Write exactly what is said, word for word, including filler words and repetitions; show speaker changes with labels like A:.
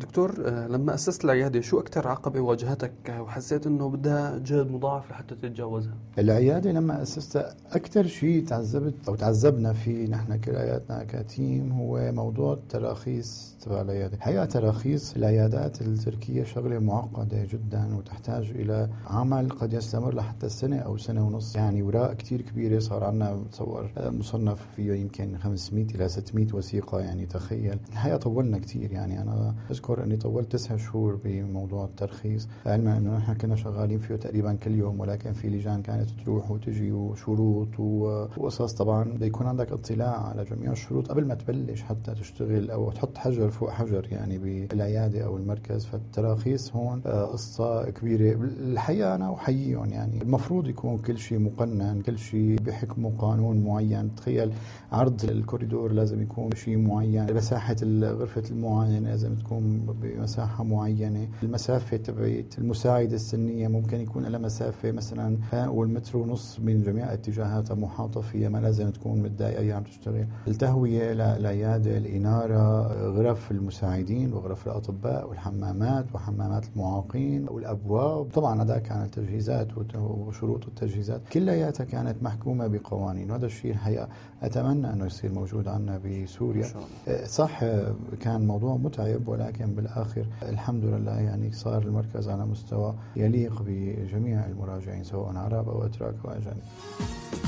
A: دكتور، لما أسست العيادة شو أكتر عقبة واجهتك وحسيت إنه بدها جهد مضاعف لحتى تتجاوزها؟
B: العيادة لما أسستها أكتر شيء تعذبت أو تعذبنا فيه نحن كلياتنا كتيم هو موضوع التراخيص تبع العيادة. حقيقة تراخيص العيادات التركية شغلة معقدة جدا وتحتاج إلى عمل قد يستمر لحتى سنة أو سنة ونص، يعني وراء كتير كبيرة. صار عنا تصور مصنف فيه يمكن خمسمائة إلى ستمائة وثيقة، يعني تخيل. الحقيقة طولنا كتير، يعني أنا أذكر أني طولت تسعة شهور بموضوع الترخيص، علما أنه نحن كنا شغالين فيه تقريبا كل يوم، ولكن في لجان كانت تروح وتجي وشروط وقصص. طبعا بيكون عندك اطلاع على جميع الشروط قبل ما تبلش حتى تشتغل أو تحط حجر فوق حجر يعني بالعيادة أو المركز. فالتراخيص هون قصة كبيرة. الحقيقة أنا أحييهم، يعني المفروض يكون كل شيء مقنن، كل شيء بحكمه قانون معين. تخيل عرض الكوريدور لازم يكون شيء معين، مساحة غرفة المعاينة لازم تكون بمساحة معينة، المسافة تبعت المساعدة السنية ممكن يكون لها مسافة مثلا والمتر ونص من جميع اتجاهاتها محاطة فيها، ما لازم تكون متضايقة عم تشتغل. التهوية للعيادة، الإنارة، غرف المساعدين وغرف الأطباء والحمامات وحمامات المعاقين والأبواب. طبعا هذا كان التجهيزات وشروط التجهيزات كلياتها كانت محكومة بقوانين، وهذا الشيء الحقيقة أتمنى أنه يصير موجود عنا بسوريا. صح كان موضوع متعب، ولكن بالآخر الحمد لله يعني صار المركز على مستوى يليق بجميع المراجعين سواء عرب أو أتراك أو أجانب.